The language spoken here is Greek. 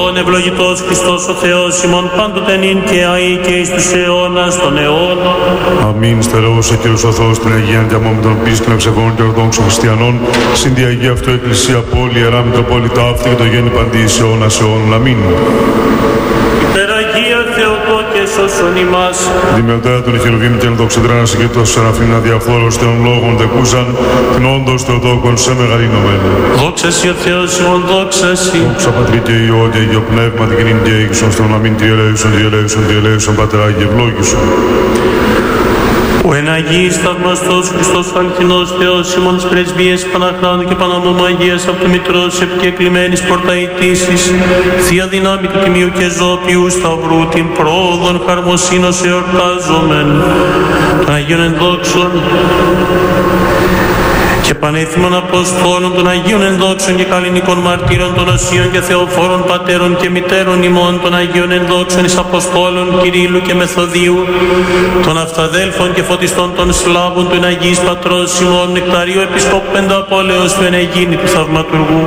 Χριστόν, ευλογητός Χριστός ο Θεός ημών πάντοτε νυν και αεί και εις τους αιώνας των αιώνων. Αμήν. Στερεώσε Κύριος ο Θεός την Αγία Διαμόμη των Πίσκων Ευσεβών και Ορθόδοξων Χριστιανών, συν τη Αγία αυτού Εκκλησία πόλη, Ιερά Μητροπόλητα αυτή και το γέννη παντή εις αιώνας αιώνων. Αμήν. Υπεραγία Θεοτό και σώσον ημάς. Δημιουργέα των Χερουβίμ και ενδοξεδράνας και των Σεραφείμ αδιαφόρος των λόγων δεκούσαν, την όντως Θεοτόκον σε μεγαλύνομεν. Δόξα σοι ο Θεός ημών, δόξα σοι. Δόξα Πατρί και Υιό και Υιό Πνεύμα την κοινήν και ήγησον στον αμήν τη ελέησον Πατερά και ευλόγησον. Ο εν Αγίης θαυμαστός Χριστός ο αληθινός Θεός ημών της πρεσβείας Παναχράντου και Παναμόμου Αγίας από τη Μητρός επικεκλημένης πορταητήσης, Θεία δυνάμει του Τιμίου και Ζώπιου Σταυρού την πρόοδον χαρμοσύνος εορτάζομεν των Αγίων ενδόξων και πανέθυμων Αποστόλων των Αγίων ενδόξων και καλλινικών μαρτύρων των Οσίων και Θεοφόρων Πατέρων και Μητέρων ημών των Αγίων ενδόξων εις Αποστόλων Κυρίλλου και Μεθοδίου, των Αυταδέλφων και Φωτιστών των Σλάβων του εν Αγίης Πατρός ημών, Νεκταρίου Επισκόπου Πενταπόλεως του εν Αιγίνη του Θαυματουργού,